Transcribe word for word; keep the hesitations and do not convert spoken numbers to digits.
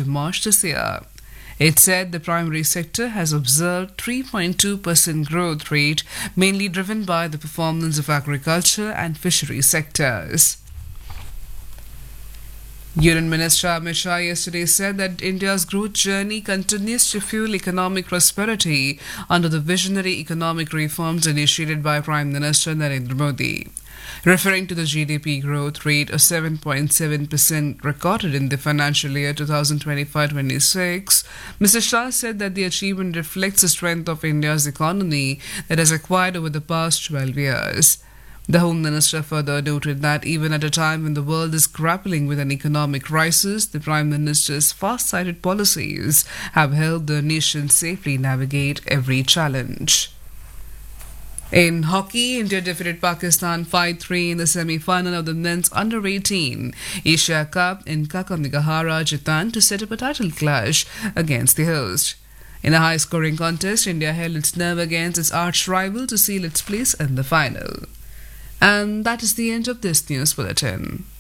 to March this year. It said the primary sector has observed three point two percent growth rate, mainly driven by the performance of agriculture and fishery sectors. Union Minister Amit Shah yesterday said that India's growth journey continues to fuel economic prosperity under the visionary economic reforms initiated by Prime Minister Narendra Modi. Referring to the G D P growth rate of seven point seven percent recorded in the financial year twenty twenty-five twenty-six, Mister Shah said that the achievement reflects the strength of India's economy that has acquired over the past twelve years. The Home Minister further noted that even at a time when the world is grappling with an economic crisis, the Prime Minister's fast-sighted policies have helped the nation safely navigate every challenge. In hockey, India defeated Pakistan five three in the semi-final of the men's under eighteen Asia Cup in Kakamegahara, Japan to set up a title clash against the host. In a high-scoring contest, India held its nerve against its arch-rival to seal its place in the final. And that is the end of this news bulletin.